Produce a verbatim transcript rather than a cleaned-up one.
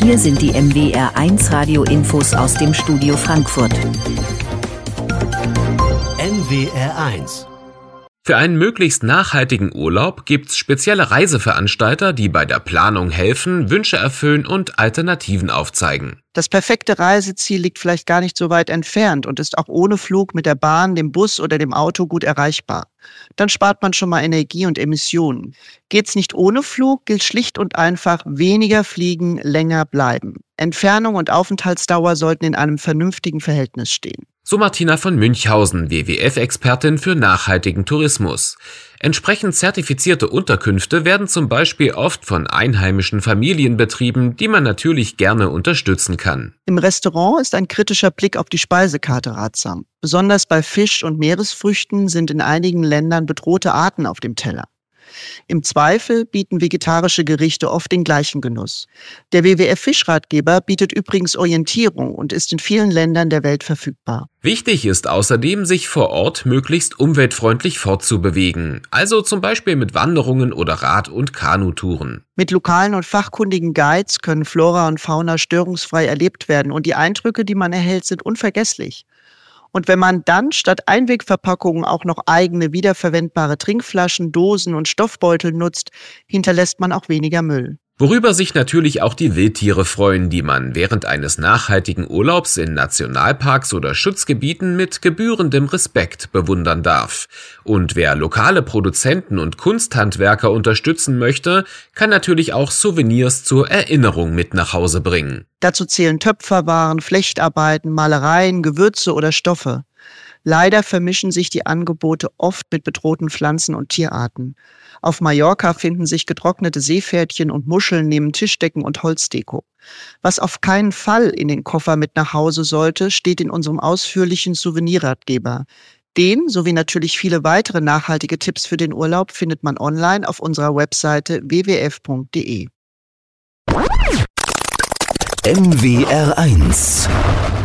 hier sind die M W R eins Radio-Infos aus dem Studio Frankfurt. M W R eins. Für einen möglichst nachhaltigen Urlaub gibt's spezielle Reiseveranstalter, die bei der Planung helfen, Wünsche erfüllen und Alternativen aufzeigen. Das perfekte Reiseziel liegt vielleicht gar nicht so weit entfernt und ist auch ohne Flug mit der Bahn, dem Bus oder dem Auto gut erreichbar. Dann spart man schon mal Energie und Emissionen. Geht's nicht ohne Flug, gilt schlicht und einfach: weniger fliegen, länger bleiben. Entfernung und Aufenthaltsdauer sollten in einem vernünftigen Verhältnis stehen. So Martina von Münchhausen, W W F-Expertin für nachhaltigen Tourismus. Entsprechend zertifizierte Unterkünfte werden zum Beispiel oft von einheimischen Familien betrieben, die man natürlich gerne unterstützen kann. Im Restaurant ist ein kritischer Blick auf die Speisekarte ratsam. Besonders bei Fisch und Meeresfrüchten sind in einigen Ländern bedrohte Arten auf dem Teller. Im Zweifel bieten vegetarische Gerichte oft den gleichen Genuss. Der W W F-Fischratgeber bietet übrigens Orientierung und ist in vielen Ländern der Welt verfügbar. Wichtig ist außerdem, sich vor Ort möglichst umweltfreundlich fortzubewegen, also zum Beispiel mit Wanderungen oder Rad- und Kanutouren. Mit lokalen und fachkundigen Guides können Flora und Fauna störungsfrei erlebt werden und die Eindrücke, die man erhält, sind unvergesslich. Und wenn man dann statt Einwegverpackungen auch noch eigene wiederverwendbare Trinkflaschen, Dosen und Stoffbeutel nutzt, hinterlässt man auch weniger Müll. Worüber sich natürlich auch die Wildtiere freuen, die man während eines nachhaltigen Urlaubs in Nationalparks oder Schutzgebieten mit gebührendem Respekt bewundern darf. Und wer lokale Produzenten und Kunsthandwerker unterstützen möchte, kann natürlich auch Souvenirs zur Erinnerung mit nach Hause bringen. Dazu zählen Töpferwaren, Flechtarbeiten, Malereien, Gewürze oder Stoffe. Leider vermischen sich die Angebote oft mit bedrohten Pflanzen und Tierarten. Auf Mallorca finden sich getrocknete Seepferdchen und Muscheln neben Tischdecken und Holzdeko. Was auf keinen Fall in den Koffer mit nach Hause sollte, steht in unserem ausführlichen Souvenirratgeber. Den sowie natürlich viele weitere nachhaltige Tipps für den Urlaub findet man online auf unserer Webseite w w f punkt d e. M W R eins